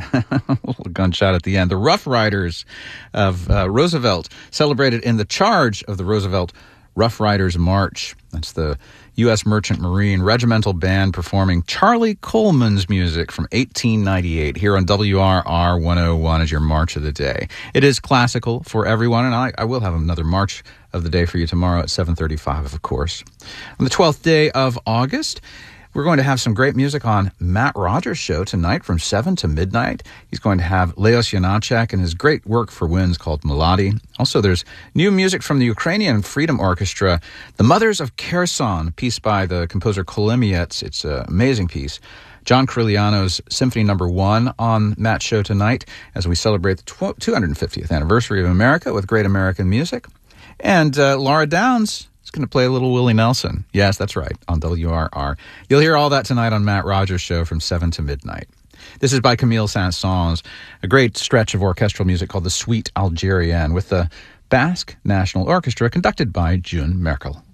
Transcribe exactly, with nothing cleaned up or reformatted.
A little gunshot at the end. The Rough Riders of uh, Roosevelt celebrated in the charge of the Roosevelt Rough Riders March. That's the U S Merchant Marine Regimental Band performing Charlie Coleman's music from eighteen ninety-eight here on W R R one oh one as your March of the Day. It is classical for everyone, and I, I will have another March of the Day for you tomorrow at seven thirty-five, of course. On the twelfth day of August, we're going to have some great music on Matt Rogers' show tonight from seven to midnight. He's going to have Leos Janacek and his great work for winds called Melody. Also, there's new music from the Ukrainian Freedom Orchestra, The Mothers of Kherson, a piece by the composer Kolemiets. It's an amazing piece. John Corigliano's Symphony Number One on Matt's show tonight as we celebrate the two hundred fiftieth anniversary of America with great American music. And uh, Laura Downs is going to play a little Willie Nelson. Yes, that's right, on W R R. You'll hear all that tonight on Matt Rogers' show from seven to midnight. This is by Camille Saint-Saëns, a great stretch of orchestral music called the Suite Algérienne with the Basque National Orchestra conducted by June Merkel.